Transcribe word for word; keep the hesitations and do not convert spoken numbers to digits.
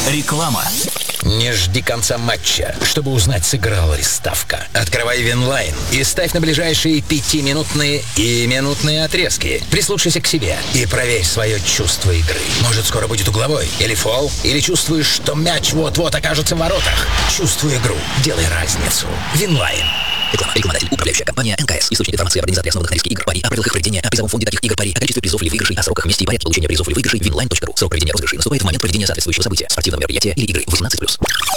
Реклама. Не жди конца матча, чтобы узнать, сыграла ли ставка. Открывай Винлайн и ставь на ближайшие пятиминутные и минутные отрезки. Прислушайся к себе и проверь свое чувство игры. Может, скоро будет угловой, или фол, или чувствуешь, что мяч вот-вот окажется в воротах. Чувствуй игру, делай разницу. Винлайн. Реклама. Рекламодатель. Управляющая компания эн ка эс. Источник информации об организации основных на риске игр пари, о правилах их проведения, о призовом фонде таких игр пари, о количестве призов или выигрышей, о сроках, месте и порядке получения призов или выигрышей. винлайн точка ру. Срок проведения розыгрышей наступает в момент проведения соответствующего события, спортивного мероприятия или игры. восемнадцать плюс.